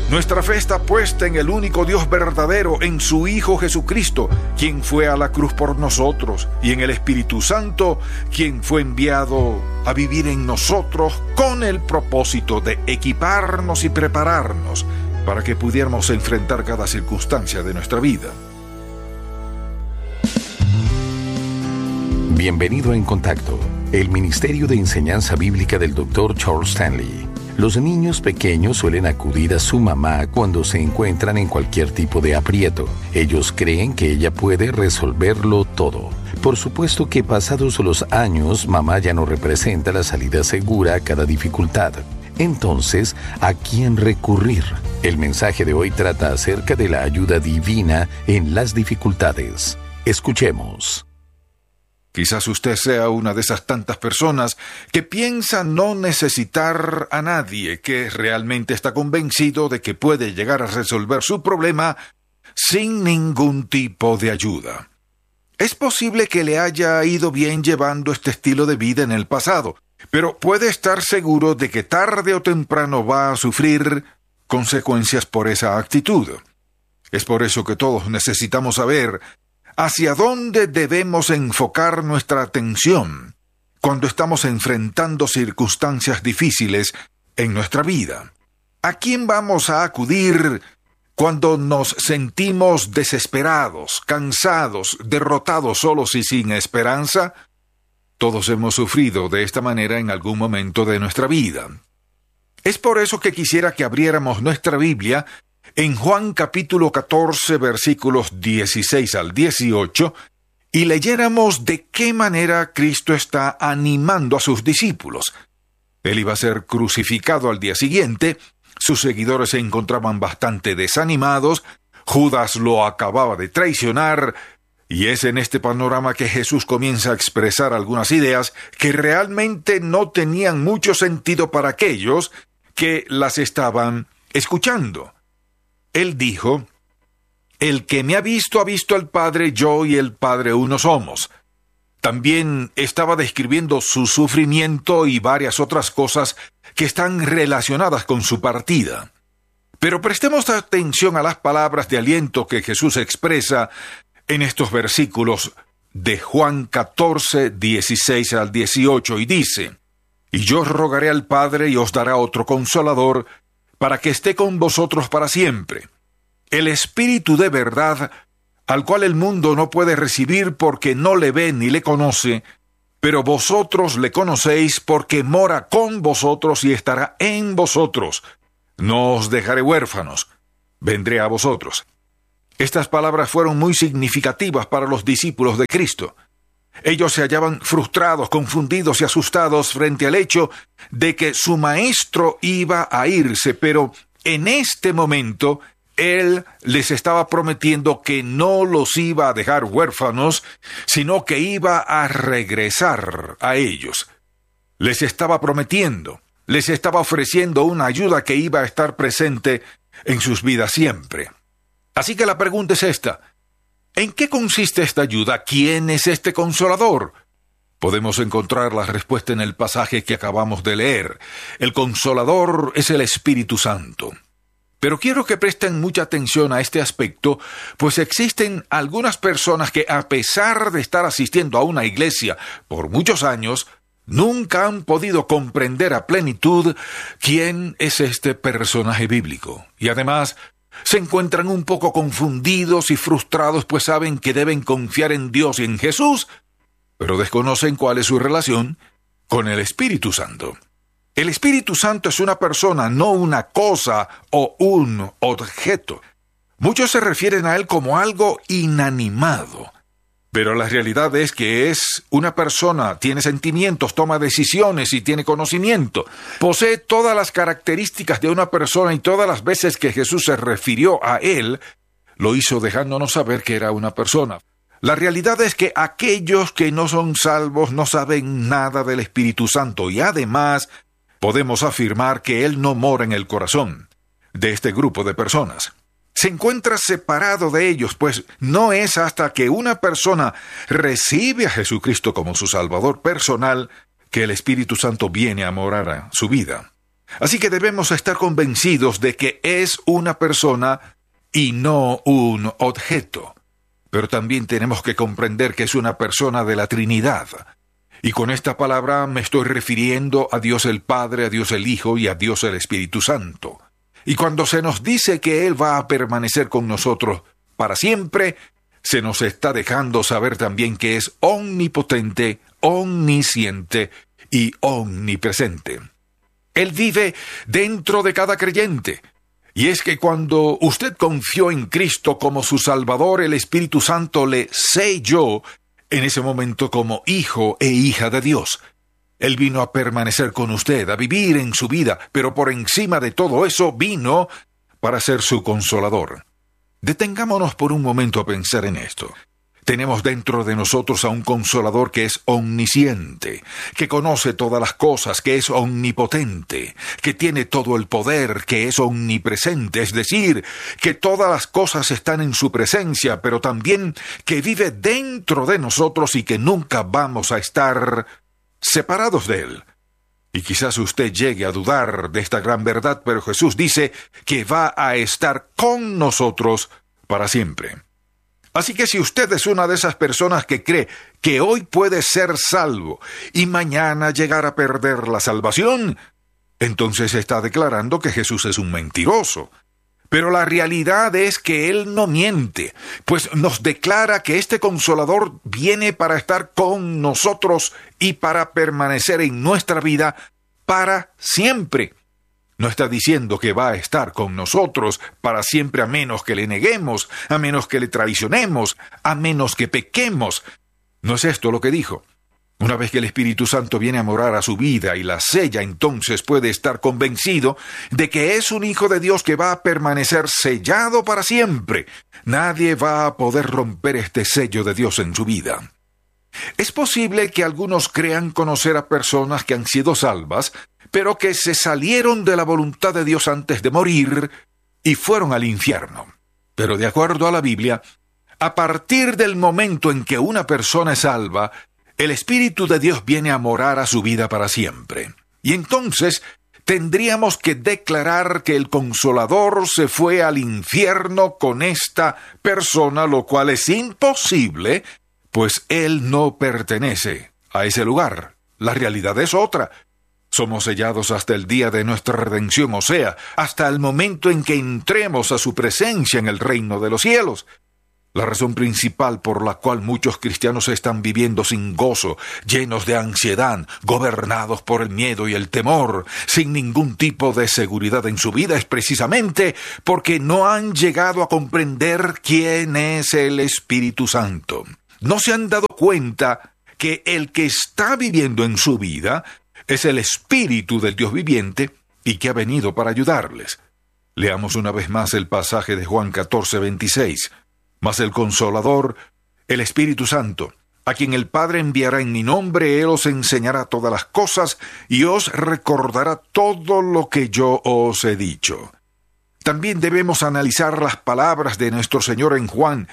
Nuestra fe está puesta en el único Dios verdadero, en su Hijo Jesucristo, quien fue a la cruz por nosotros, y en el Espíritu Santo, quien fue enviado a vivir en nosotros con el propósito de equiparnos y prepararnos para que pudiéramos enfrentar cada circunstancia de nuestra vida. Bienvenido a En Contacto, el Ministerio de Enseñanza Bíblica del Dr. Charles Stanley. Los niños pequeños suelen acudir a su mamá cuando se encuentran en cualquier tipo de aprieto. Ellos creen que ella puede resolverlo todo. Por supuesto que pasados los años, mamá ya no representa la salida segura a cada dificultad. Entonces, ¿a quién recurrir? El mensaje de hoy trata acerca de la ayuda divina en las dificultades. Escuchemos. Quizás usted sea una de esas tantas personas que piensa no necesitar a nadie, que realmente está convencido de que puede llegar a resolver su problema sin ningún tipo de ayuda. Es posible que le haya ido bien llevando este estilo de vida en el pasado, pero puede estar seguro de que tarde o temprano va a sufrir consecuencias por esa actitud. Es por eso que todos necesitamos saber ¿hacia dónde debemos enfocar nuestra atención cuando estamos enfrentando circunstancias difíciles en nuestra vida? ¿A quién vamos a acudir cuando nos sentimos desesperados, cansados, derrotados, solos y sin esperanza? Todos hemos sufrido de esta manera en algún momento de nuestra vida. Es por eso que quisiera que abriéramos nuestra Biblia en Juan capítulo 14, versículos 16 al 18, y leyéramos de qué manera Cristo está animando a sus discípulos. Él iba a ser crucificado al día siguiente, sus seguidores se encontraban bastante desanimados, Judas lo acababa de traicionar, y es en este panorama que Jesús comienza a expresar algunas ideas que realmente no tenían mucho sentido para aquellos que las estaban escuchando. Él dijo: «El que me ha visto al Padre, yo y el Padre uno somos». También estaba describiendo su sufrimiento y varias otras cosas que están relacionadas con su partida. Pero prestemos atención a las palabras de aliento que Jesús expresa en estos versículos de Juan 14, 16 al 18, y dice: «Y yo rogaré al Padre y os dará otro Consolador, para que esté con vosotros para siempre, el Espíritu de verdad, al cual el mundo no puede recibir porque no le ve ni le conoce, pero vosotros le conocéis porque mora con vosotros y estará en vosotros. No os dejaré huérfanos, vendré a vosotros». Estas palabras fueron muy significativas para los discípulos de Cristo. Ellos se hallaban frustrados, confundidos y asustados frente al hecho de que su maestro iba a irse, pero en este momento Él les estaba prometiendo que no los iba a dejar huérfanos, sino que iba a regresar a ellos. Les estaba prometiendo, les estaba ofreciendo una ayuda que iba a estar presente en sus vidas siempre. Así que la pregunta es esta: ¿en qué consiste esta ayuda? ¿Quién es este Consolador? Podemos encontrar la respuesta en el pasaje que acabamos de leer. El Consolador es el Espíritu Santo. Pero quiero que presten mucha atención a este aspecto, pues existen algunas personas que, a pesar de estar asistiendo a una iglesia por muchos años, nunca han podido comprender a plenitud quién es este personaje bíblico. Y además, se encuentran un poco confundidos y frustrados, pues saben que deben confiar en Dios y en Jesús, pero desconocen cuál es su relación con el Espíritu Santo. El Espíritu Santo es una persona, no una cosa o un objeto. Muchos se refieren a Él como algo inanimado, pero la realidad es que es una persona, tiene sentimientos, toma decisiones y tiene conocimiento. Posee todas las características de una persona, y todas las veces que Jesús se refirió a Él, lo hizo dejándonos saber que era una persona. La realidad es que aquellos que no son salvos no saben nada del Espíritu Santo, y además podemos afirmar que Él no mora en el corazón de este grupo de personas. Se encuentra separado de ellos, pues no es hasta que una persona recibe a Jesucristo como su Salvador personal que el Espíritu Santo viene a morar a su vida. Así que debemos estar convencidos de que es una persona y no un objeto. Pero también tenemos que comprender que es una persona de la Trinidad. Y con esta palabra me estoy refiriendo a Dios el Padre, a Dios el Hijo y a Dios el Espíritu Santo. Y cuando se nos dice que Él va a permanecer con nosotros para siempre, se nos está dejando saber también que es omnipotente, omnisciente y omnipresente. Él vive dentro de cada creyente. Y es que cuando usted confió en Cristo como su Salvador, el Espíritu Santo le selló en ese momento como hijo e hija de Dios. Él vino a permanecer con usted, a vivir en su vida, pero por encima de todo eso vino para ser su consolador. Detengámonos por un momento a pensar en esto. Tenemos dentro de nosotros a un consolador que es omnisciente, que conoce todas las cosas, que es omnipotente, que tiene todo el poder, que es omnipresente, es decir, que todas las cosas están en su presencia, pero también que vive dentro de nosotros y que nunca vamos a estar separados de Él. Y quizás usted llegue a dudar de esta gran verdad, pero Jesús dice que va a estar con nosotros para siempre. Así que si usted es una de esas personas que cree que hoy puede ser salvo y mañana llegar a perder la salvación, entonces está declarando que Jesús es un mentiroso. Pero la realidad es que Él no miente, pues nos declara que este Consolador viene para estar con nosotros y para permanecer en nuestra vida para siempre. No está diciendo que va a estar con nosotros para siempre a menos que le neguemos, a menos que le traicionemos, a menos que pequemos. No es esto lo que dijo. Una vez que el Espíritu Santo viene a morar a su vida y la sella, entonces puede estar convencido de que es un hijo de Dios que va a permanecer sellado para siempre. Nadie va a poder romper este sello de Dios en su vida. Es posible que algunos crean conocer a personas que han sido salvas, pero que se salieron de la voluntad de Dios antes de morir y fueron al infierno. Pero de acuerdo a la Biblia, a partir del momento en que una persona es salva, el Espíritu de Dios viene a morar a su vida para siempre. Y entonces tendríamos que declarar que el Consolador se fue al infierno con esta persona, lo cual es imposible, pues Él no pertenece a ese lugar. La realidad es otra. Somos sellados hasta el día de nuestra redención, o sea, hasta el momento en que entremos a su presencia en el reino de los cielos. La razón principal por la cual muchos cristianos están viviendo sin gozo, llenos de ansiedad, gobernados por el miedo y el temor, sin ningún tipo de seguridad en su vida, es precisamente porque no han llegado a comprender quién es el Espíritu Santo. No se han dado cuenta que el que está viviendo en su vida es el Espíritu del Dios viviente y que ha venido para ayudarles. Leamos una vez más el pasaje de Juan 14:26. Mas el Consolador, el Espíritu Santo, a quien el Padre enviará en mi nombre, Él os enseñará todas las cosas y os recordará todo lo que yo os he dicho. También debemos analizar las palabras de nuestro Señor en Juan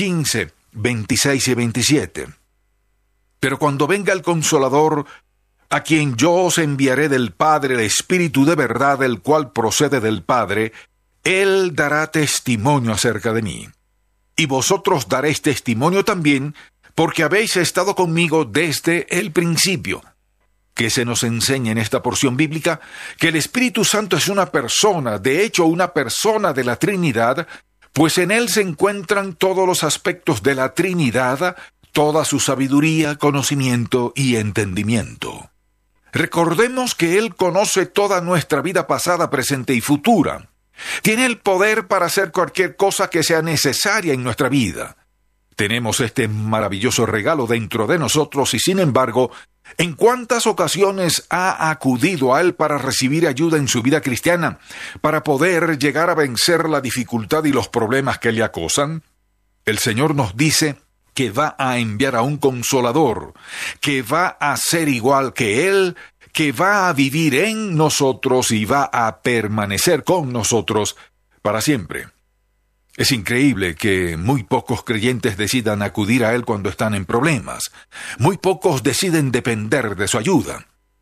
15:26 y 27. Pero cuando venga el Consolador, a quien yo os enviaré del Padre, el Espíritu de verdad, el cual procede del Padre, Él dará testimonio acerca de mí. Y vosotros daréis testimonio también, porque habéis estado conmigo desde el principio. Que se nos enseña en esta porción bíblica que el Espíritu Santo es una persona, de hecho una persona de la Trinidad, pues en Él se encuentran todos los aspectos de la Trinidad, toda su sabiduría, conocimiento y entendimiento. Recordemos que Él conoce toda nuestra vida pasada, presente y futura. Tiene el poder para hacer cualquier cosa que sea necesaria en nuestra vida. Tenemos este maravilloso regalo dentro de nosotros y, sin embargo, ¿en cuántas ocasiones ha acudido a Él para recibir ayuda en su vida cristiana, para poder llegar a vencer la dificultad y los problemas que le acosan? El Señor nos dice que va a enviar a un Consolador, que va a ser igual que Él, que va a vivir en nosotros y va a permanecer con nosotros para siempre. Es increíble que muy pocos creyentes decidan acudir a Él cuando están en problemas. Muy pocos deciden depender de su ayuda.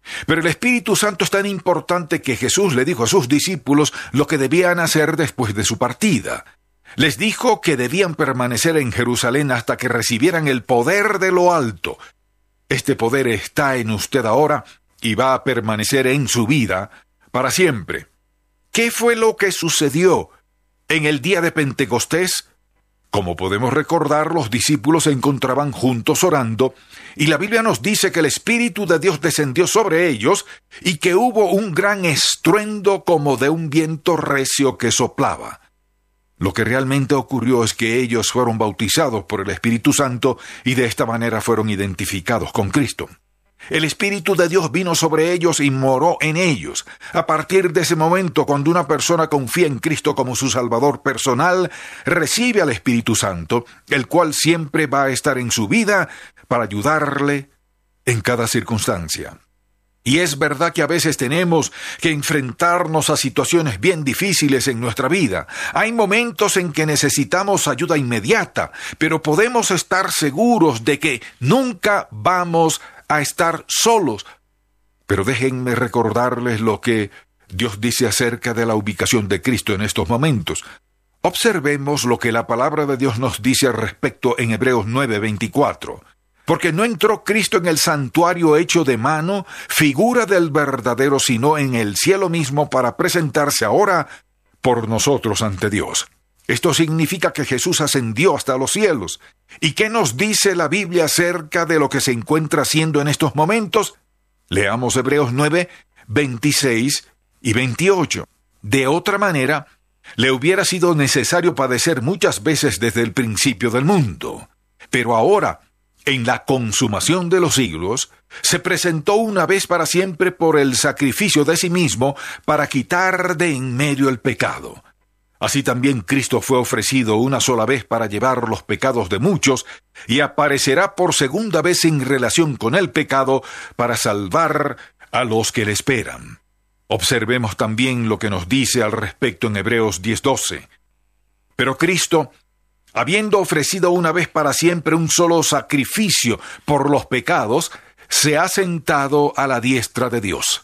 Pero el Espíritu Santo es tan importante que Jesús le dijo a sus discípulos lo que debían hacer después de su partida. Les dijo que debían permanecer en Jerusalén hasta que recibieran el poder de lo alto. Este poder está en usted ahora y va a permanecer en su vida para siempre. ¿Qué fue lo que sucedió en el día de Pentecostés? Como podemos recordar, los discípulos se encontraban juntos orando, y la Biblia nos dice que el Espíritu de Dios descendió sobre ellos y que hubo un gran estruendo como de un viento recio que soplaba. Lo que realmente ocurrió es que ellos fueron bautizados por el Espíritu Santo y de esta manera fueron identificados con Cristo. El Espíritu de Dios vino sobre ellos y moró en ellos. A partir de ese momento, cuando una persona confía en Cristo como su Salvador personal, recibe al Espíritu Santo, el cual siempre va a estar en su vida para ayudarle en cada circunstancia. Y es verdad que a veces tenemos que enfrentarnos a situaciones bien difíciles en nuestra vida. Hay momentos en que necesitamos ayuda inmediata, pero podemos estar seguros de que nunca vamos a estar solos. Pero déjenme recordarles lo que Dios dice acerca de la ubicación de Cristo en estos momentos. Observemos lo que la palabra de Dios nos dice al respecto en Hebreos 9:24. Porque no entró Cristo en el santuario hecho de mano, figura del verdadero, sino en el cielo mismo para presentarse ahora por nosotros ante Dios. Esto significa que Jesús ascendió hasta los cielos. ¿Y qué nos dice la Biblia acerca de lo que se encuentra haciendo en estos momentos? Leamos Hebreos 9:26 y 28. De otra manera, le hubiera sido necesario padecer muchas veces desde el principio del mundo. Pero ahora, en la consumación de los siglos, se presentó una vez para siempre por el sacrificio de sí mismo para quitar de en medio el pecado. Así también Cristo fue ofrecido una sola vez para llevar los pecados de muchos y aparecerá por segunda vez en relación con el pecado para salvar a los que le esperan. Observemos también lo que nos dice al respecto en Hebreos 10:12. Pero Cristo, habiendo ofrecido una vez para siempre un solo sacrificio por los pecados, se ha sentado a la diestra de Dios.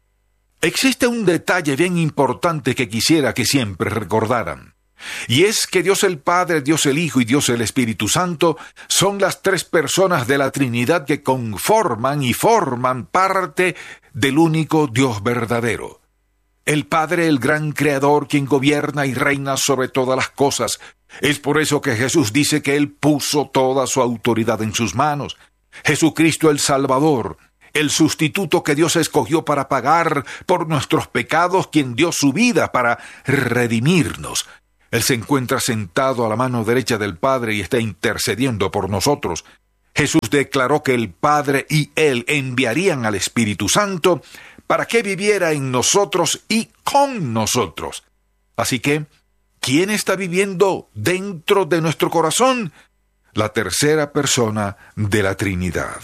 Existe un detalle bien importante que quisiera que siempre recordaran, y es que Dios el Padre, Dios el Hijo y Dios el Espíritu Santo son las tres personas de la Trinidad que conforman y forman parte del único Dios verdadero. El Padre, el gran Creador, quien gobierna y reina sobre todas las cosas. Es por eso que Jesús dice que Él puso toda su autoridad en sus manos. Jesucristo el Salvador, el sustituto que Dios escogió para pagar por nuestros pecados, quien dio su vida para redimirnos. Él se encuentra sentado a la mano derecha del Padre y está intercediendo por nosotros. Jesús declaró que el Padre y Él enviarían al Espíritu Santo para que viviera en nosotros y con nosotros. Así que, ¿quién está viviendo dentro de nuestro corazón? La tercera persona de la Trinidad.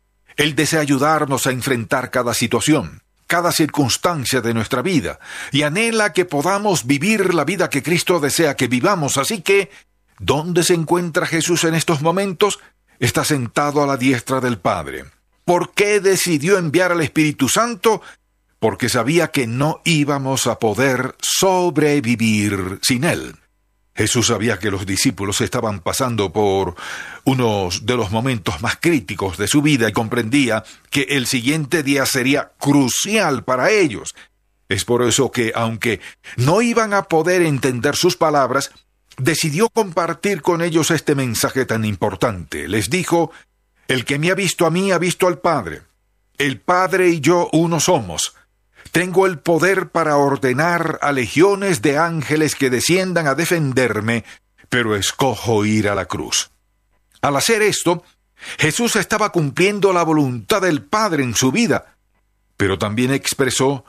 Él desea ayudarnos a enfrentar cada situación, cada circunstancia de nuestra vida, y anhela que podamos vivir la vida que Cristo desea que vivamos. Así que, ¿dónde se encuentra Jesús en estos momentos? Está sentado a la diestra del Padre. ¿Por qué decidió enviar al Espíritu Santo? Porque sabía que no íbamos a poder sobrevivir sin Él. Jesús sabía que los discípulos estaban pasando por unos de los momentos más críticos de su vida y comprendía que el siguiente día sería crucial para ellos. Es por eso que, aunque no iban a poder entender sus palabras, decidió compartir con ellos este mensaje tan importante. Les dijo: el que me ha visto a mí ha visto al Padre. El Padre y yo uno somos. Tengo el poder para ordenar a legiones de ángeles que desciendan a defenderme, pero escojo ir a la cruz. Al hacer esto, Jesús estaba cumpliendo la voluntad del Padre en su vida, pero también expresó: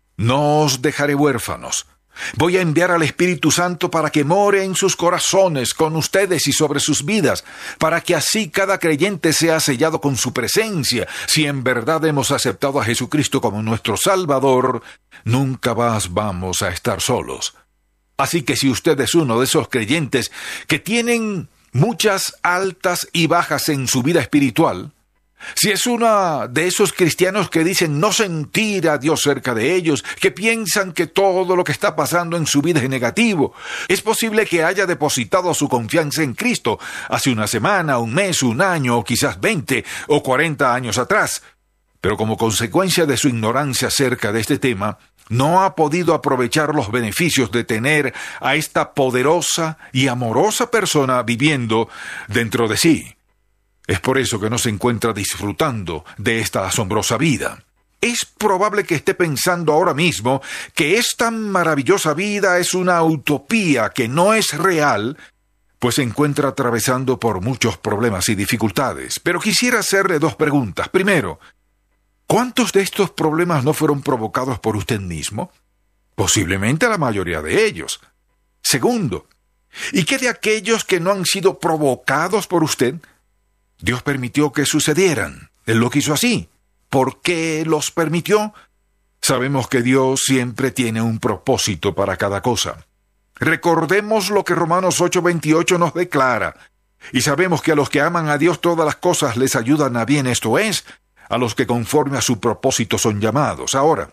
no os dejaré huérfanos. Voy a enviar al Espíritu Santo para que more en sus corazones, con ustedes y sobre sus vidas, para que así cada creyente sea sellado con su presencia. Si en verdad hemos aceptado a Jesucristo como nuestro Salvador, nunca más vamos a estar solos. Así que si usted es uno de esos creyentes que tienen muchas altas y bajas en su vida espiritual, Si es uno de esos cristianos que dicen no sentir a Dios cerca de ellos, que piensan que todo lo que está pasando en su vida es negativo, es posible que haya depositado su confianza en Cristo hace una semana, un mes, un año, o quizás 20 o 40 años atrás. Pero como consecuencia de su ignorancia acerca de este tema, no ha podido aprovechar los beneficios de tener a esta poderosa y amorosa persona viviendo dentro de sí. Es por eso que no se encuentra disfrutando de esta asombrosa vida. Es probable que esté pensando ahora mismo que esta maravillosa vida es una utopía que no es real, pues se encuentra atravesando por muchos problemas y dificultades. Pero quisiera hacerle dos preguntas. Primero, ¿cuántos de estos problemas no fueron provocados por usted mismo? Posiblemente la mayoría de ellos. Segundo, ¿y qué de aquellos que no han sido provocados por usted? Dios permitió que sucedieran. Él lo quiso así. ¿Por qué los permitió? Sabemos que Dios siempre tiene un propósito para cada cosa. Recordemos lo que Romanos 8:28 nos declara. Y sabemos que a los que aman a Dios todas las cosas les ayudan a bien, esto es, a los que conforme a su propósito son llamados. Ahora,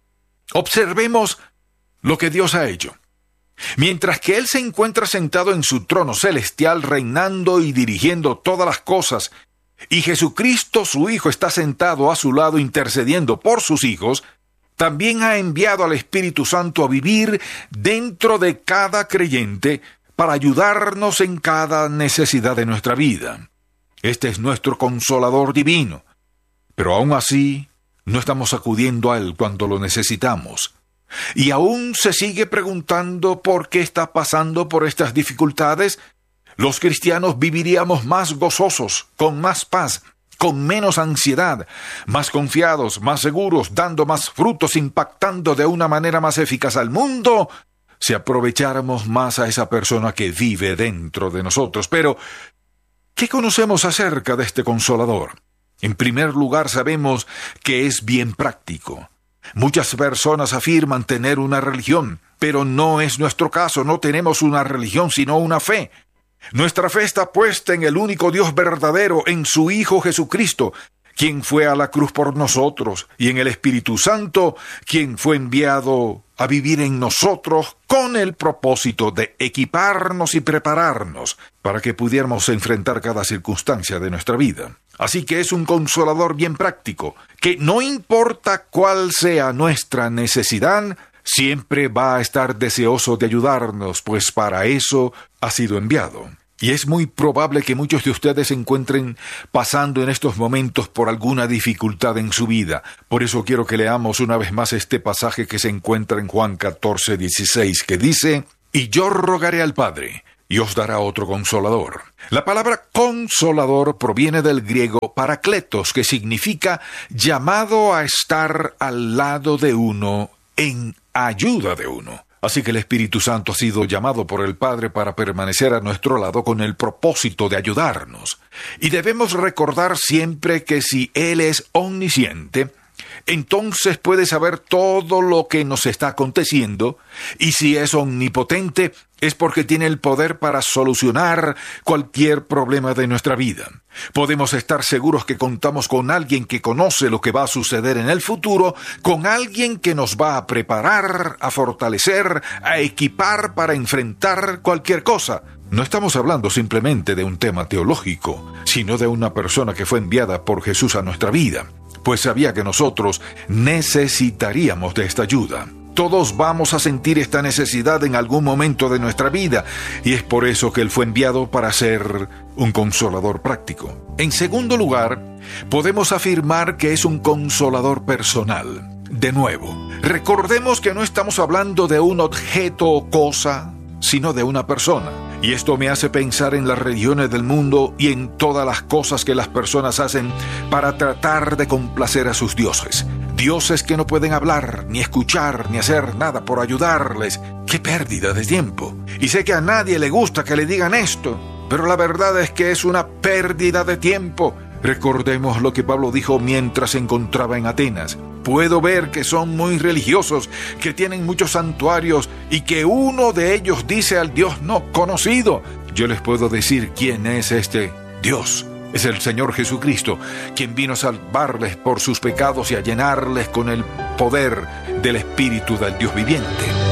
observemos lo que Dios ha hecho. Mientras que Él se encuentra sentado en su trono celestial, reinando y dirigiendo todas las cosas, y Jesucristo, su Hijo, está sentado a su lado intercediendo por sus hijos, también ha enviado al Espíritu Santo a vivir dentro de cada creyente para ayudarnos en cada necesidad de nuestra vida. Este es nuestro Consolador divino, pero aún así no estamos acudiendo a Él cuando lo necesitamos. Y aún se sigue preguntando por qué está pasando por estas dificultades. Los cristianos viviríamos más gozosos, con más paz, con menos ansiedad, más confiados, más seguros, dando más frutos, impactando de una manera más eficaz al mundo, si aprovecháramos más a esa persona que vive dentro de nosotros. Pero, ¿qué conocemos acerca de este Consolador? En primer lugar, sabemos que es bien práctico. Muchas personas afirman tener una religión, pero no es nuestro caso. No tenemos una religión, sino una fe. Nuestra fe está puesta en el único Dios verdadero, en su Hijo Jesucristo, quien fue a la cruz por nosotros, y en el Espíritu Santo, quien fue enviado a vivir en nosotros con el propósito de equiparnos y prepararnos para que pudiéramos enfrentar cada circunstancia de nuestra vida. Así que es un Consolador bien práctico, que no importa cuál sea nuestra necesidad, siempre va a estar deseoso de ayudarnos, pues para eso ha sido enviado. Y es muy probable que muchos de ustedes se encuentren pasando en estos momentos por alguna dificultad en su vida. Por eso quiero que leamos una vez más este pasaje que se encuentra en Juan 14:16, que dice: «Y yo rogaré al Padre, y os dará otro Consolador». La palabra Consolador proviene del griego parakletos, que significa llamado a estar al lado de uno, en ayuda de uno. Así que el Espíritu Santo ha sido llamado por el Padre para permanecer a nuestro lado con el propósito de ayudarnos. Y debemos recordar siempre que si Él es omnisciente, entonces puede saber todo lo que nos está aconteciendo, y si es omnipotente, es porque tiene el poder para solucionar cualquier problema de nuestra vida. Podemos estar seguros que contamos con alguien que conoce lo que va a suceder en el futuro, con alguien que nos va a preparar, a fortalecer, a equipar para enfrentar cualquier cosa. No estamos hablando simplemente de un tema teológico, sino de una persona que fue enviada por Jesús a nuestra vida, pues sabía que nosotros necesitaríamos de esta ayuda. Todos vamos a sentir esta necesidad en algún momento de nuestra vida, y es por eso que Él fue enviado para ser un Consolador práctico. En segundo lugar, podemos afirmar que es un Consolador personal. De nuevo, recordemos que no estamos hablando de un objeto o cosa, sino de una persona. Y esto me hace pensar en las religiones del mundo y en todas las cosas que las personas hacen para tratar de complacer a sus dioses. Dioses que no pueden hablar, ni escuchar, ni hacer nada por ayudarles. ¡Qué pérdida de tiempo! Y sé que a nadie le gusta que le digan esto, pero la verdad es que es una pérdida de tiempo. Recordemos lo que Pablo dijo mientras se encontraba en Atenas. Puedo ver que son muy religiosos, que tienen muchos santuarios y que uno de ellos dice al Dios no conocido. Yo les puedo decir quién es este Dios. Es el Señor Jesucristo, quien vino a salvarles por sus pecados y a llenarles con el poder del Espíritu del Dios viviente.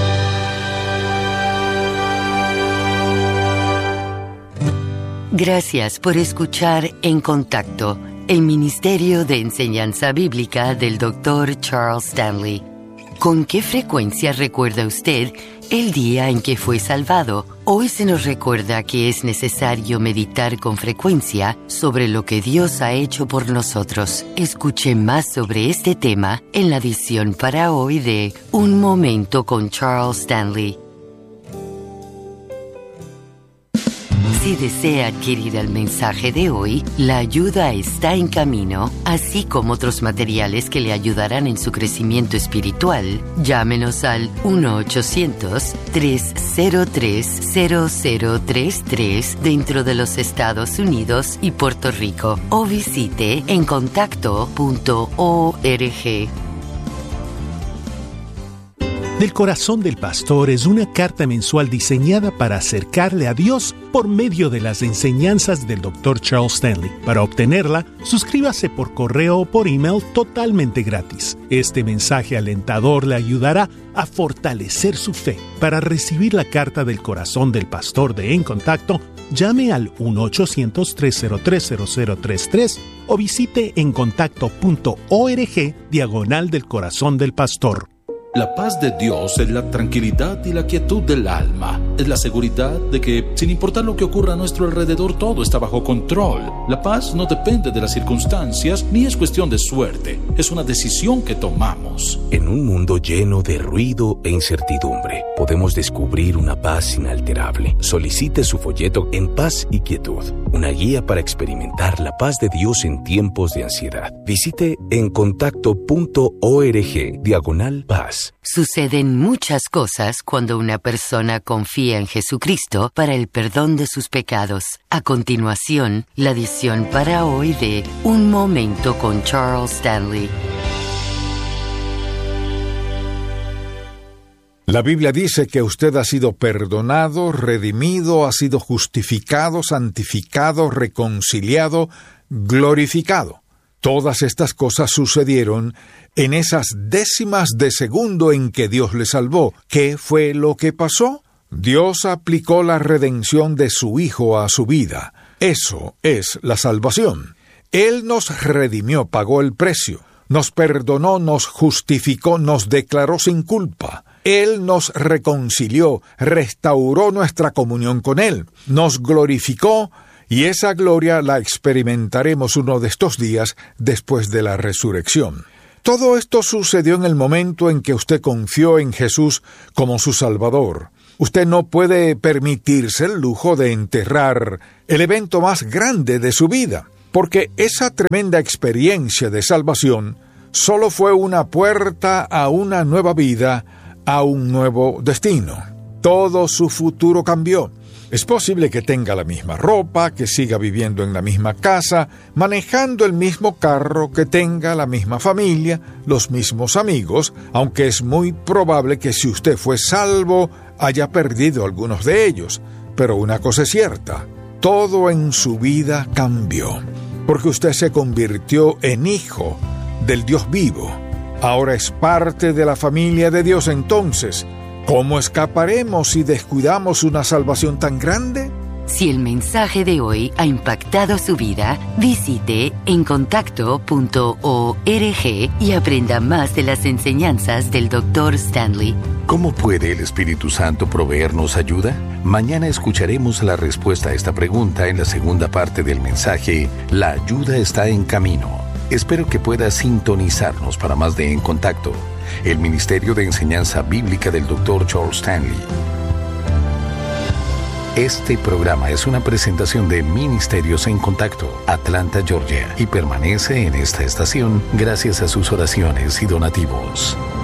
Gracias por escuchar En Contacto, el Ministerio de Enseñanza Bíblica del Dr. Charles Stanley. ¿Con qué frecuencia recuerda usted el día en que fue salvado? Hoy se nos recuerda que es necesario meditar con frecuencia sobre lo que Dios ha hecho por nosotros. Escuche más sobre este tema en la edición para hoy de Un Momento con Charles Stanley. Si desea adquirir el mensaje de hoy, la ayuda está en camino, así como otros materiales que le ayudarán en su crecimiento espiritual. Llámenos al 1-800-303-0033 dentro de los Estados Unidos y Puerto Rico o visite encontacto.org. Del Corazón del Pastor es una carta mensual diseñada para acercarle a Dios por medio de las enseñanzas del Dr. Charles Stanley. Para obtenerla, suscríbase por correo o por email totalmente gratis. Este mensaje alentador le ayudará a fortalecer su fe. Para recibir la carta del Corazón del Pastor de En Contacto, llame al 1-800-303-0033 o visite encontacto.org / del Corazón del Pastor. La paz de Dios es la tranquilidad y la quietud del alma. Es la seguridad de que, sin importar lo que ocurra a nuestro alrededor, todo está bajo control. La paz no depende de las circunstancias, ni es cuestión de suerte. Es una decisión que tomamos. En un mundo lleno de ruido e incertidumbre, podemos descubrir una paz inalterable. Solicite su folleto En Paz y Quietud, una guía para experimentar la paz de Dios en tiempos de ansiedad. Visite encontacto.org / paz. Suceden muchas cosas cuando una persona confía en Jesucristo para el perdón de sus pecados. A continuación, la edición para hoy de Un Momento con Charles Stanley. La Biblia dice que usted ha sido perdonado, redimido, ha sido justificado, santificado, reconciliado, glorificado. Todas estas cosas sucedieron en esas décimas de segundo en que Dios le salvó. ¿Qué fue lo que pasó? Dios aplicó la redención de su Hijo a su vida. Eso es la salvación. Él nos redimió, pagó el precio. Nos perdonó, nos justificó, nos declaró sin culpa. Él nos reconcilió, restauró nuestra comunión con Él, nos glorificó, y esa gloria la experimentaremos uno de estos días después de la resurrección. Todo esto sucedió en el momento en que usted confió en Jesús como su Salvador. Usted no puede permitirse el lujo de enterrar el evento más grande de su vida, porque esa tremenda experiencia de salvación solo fue una puerta a una nueva vida, a un nuevo destino. Todo su futuro cambió. Es posible que tenga la misma ropa, que siga viviendo en la misma casa, manejando el mismo carro, que tenga la misma familia, los mismos amigos, aunque es muy probable que si usted fue salvo, haya perdido algunos de ellos. Pero una cosa es cierta, todo en su vida cambió, porque usted se convirtió en hijo del Dios vivo. Ahora es parte de la familia de Dios. Entonces, ¿cómo escaparemos si descuidamos una salvación tan grande? Si el mensaje de hoy ha impactado su vida, visite encontacto.org y aprenda más de las enseñanzas del Dr. Stanley. ¿Cómo puede el Espíritu Santo proveernos ayuda? Mañana escucharemos la respuesta a esta pregunta en la segunda parte del mensaje, La ayuda está en camino. Espero que pueda sintonizarnos para más de En Contacto, el Ministerio de Enseñanza Bíblica del Dr. Charles Stanley. Este programa es una presentación de Ministerios En Contacto, Atlanta, Georgia, y permanece en esta estación gracias a sus oraciones y donativos.